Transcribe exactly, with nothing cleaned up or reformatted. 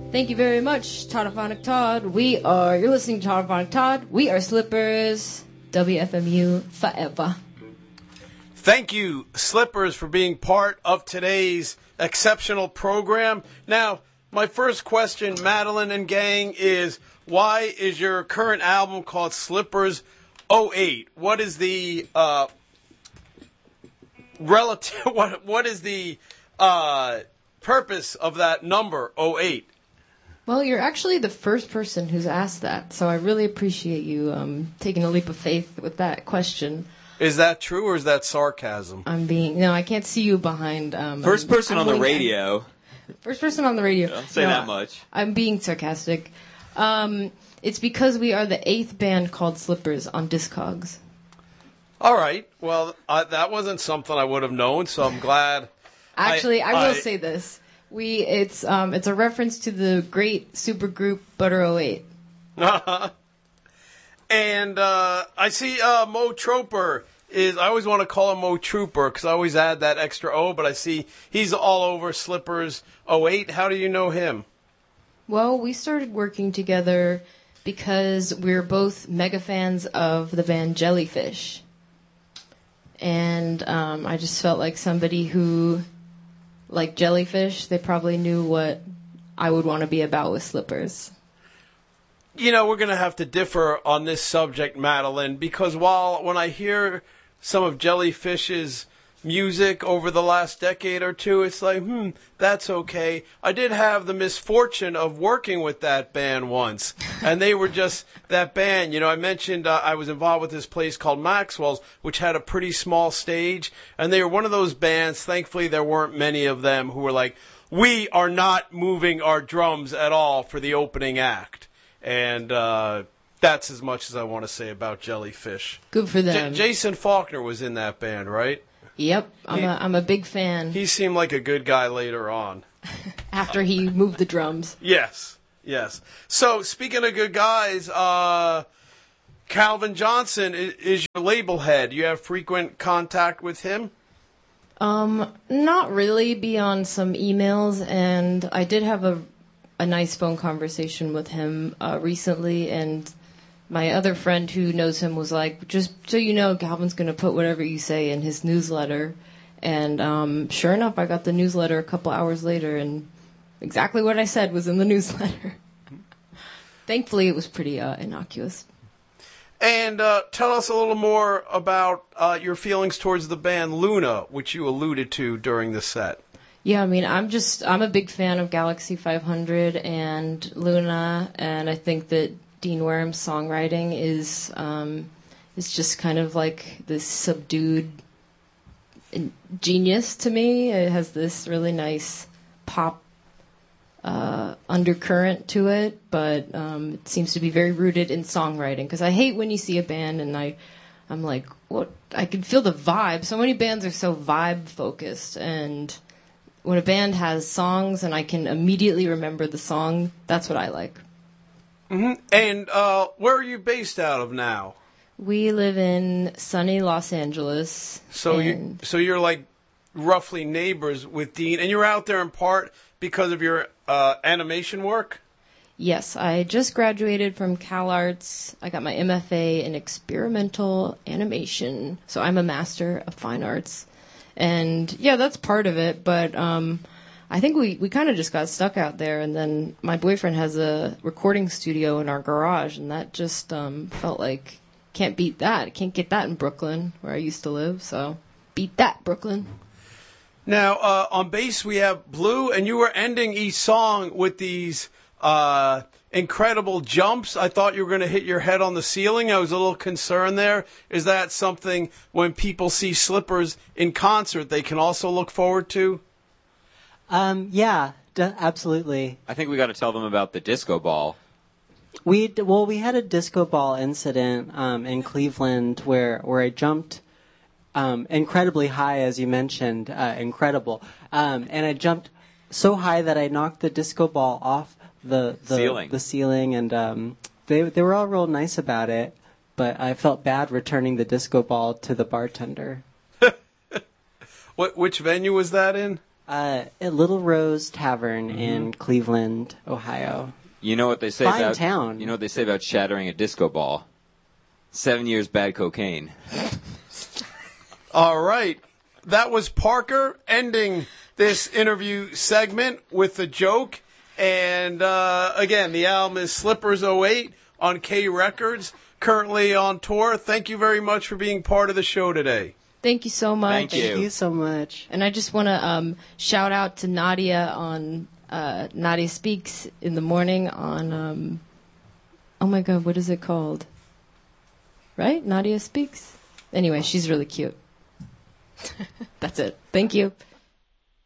Thank you very much, Toddophonic Todd. We are, you're listening to Toddophonic Todd. We are Slippers, W F M U forever. Thank you, Slippers, for being part of today's exceptional program. Now, my first question, Madeline and gang, is why is your current album called Slippers oh eight? What is the uh, relative? What what is the uh, purpose of that number oh eight? Well, you're actually the first person who's asked that, so I really appreciate you um, taking a leap of faith with that question. Is that true or is that sarcasm? I'm being no, I can't see you behind. Um, first person I'm on the going, radio. First person on the radio. Don't say no, that much. I'm being sarcastic. Um, it's because we are the eighth band called Slippers on Discogs. All right. Well, uh, that wasn't something I would have known, so I'm glad. Actually, I, I will I, say this. We it's um it's a reference to the great supergroup Butter oh eight. And uh, I see uh, Mo Trooper is. I always want to call him Mo Trooper because I always add that extra O. But I see he's all over Slippers oh eight. How do you know him? Well, we started working together because we're both mega fans of the band Jellyfish, and um, I just felt like somebody who. Like Jellyfish, they probably knew what I would want to be about with Slippers. You know, we're going to have to differ on this subject, Madeline, because while when I hear some of Jellyfish's music over the last decade or two, it's like, hmm, that's okay. I did have the misfortune of working with that band once, and they were just that band. You know, I mentioned uh, I was involved with this place called Maxwell's, which had a pretty small stage, and they were one of those bands, thankfully there weren't many of them, who were like, we are not moving our drums at all for the opening act. And uh, that's as much as I want to say about Jellyfish. Good for them. J- Jason Faulkner was in that band, right? Yep, I'm he, a I'm a big fan. He seemed like a good guy later on. After he moved the drums. Yes, yes. So, speaking of good guys, uh, Calvin Johnson is, is your label head. You have frequent contact with him? Um, not really, beyond some emails, and I did have a a nice phone conversation with him uh, recently, and my other friend who knows him was like, just so you know, Calvin's going to put whatever you say in his newsletter. And um, sure enough, I got the newsletter a couple hours later, and exactly what I said was in the newsletter. Thankfully, it was pretty uh, innocuous. And uh, tell us a little more about uh, your feelings towards the band Luna, which you alluded to during the set. Yeah, I mean, I'm just, I'm a big fan of Galaxy five hundred and Luna, and I think that Dean Wareham's songwriting is um, is just kind of like this subdued genius to me. It has this really nice pop uh, undercurrent to it, but um, it seems to be very rooted in songwriting. Because I hate when you see a band and I, I'm like, what? I can feel the vibe. So many bands are so vibe focused, and when a band has songs and I can immediately remember the song, that's what I like. Mm-hmm. And uh, where are you based out of now? We live in sunny Los Angeles. So you, so you're like roughly neighbors with Dean, and you're out there in part because of your uh, animation work? Yes, I just graduated from CalArts. I got my M F A in experimental animation, so I'm a master of fine arts. And yeah, that's part of it, but um, I think we, we kind of just got stuck out there, and then my boyfriend has a recording studio in our garage, and that just um, felt like, can't beat that. Can't get that in Brooklyn, where I used to live, so beat that, Brooklyn. Now, uh, on bass we have Blue, and you were ending each song with these uh, incredible jumps. I thought you were going to hit your head on the ceiling. I was a little concerned there. Is that something, when people see Slippers in concert, they can also look forward to? Um, yeah, d- absolutely. I think we got to tell them about the disco ball. We d- well, we had a disco ball incident um, in Cleveland where where I jumped um, incredibly high, as you mentioned, uh, incredible, um, and I jumped so high that I knocked the disco ball off the the ceiling, the ceiling, and um, they they were all real nice about it, but I felt bad returning the disco ball to the bartender. What which venue was that in? Uh, at Little Rose Tavern Mm-hmm. in Cleveland, Ohio. You know what they say Fine about town. You know what they say about shattering a disco ball? Seven years bad cocaine. All right. That was Parker ending this interview segment with a joke. And uh, again, the album is Slippers oh eight on K Records, currently on tour. Thank you very much for being part of the show today. Thank you so much. Thank you. Thank you so much. And I just want to um, shout out to Nadia on uh, Nadia Speaks in the morning on, um, oh my God, what is it called? Right? Nadia Speaks? Anyway, she's really cute. That's it. Thank you.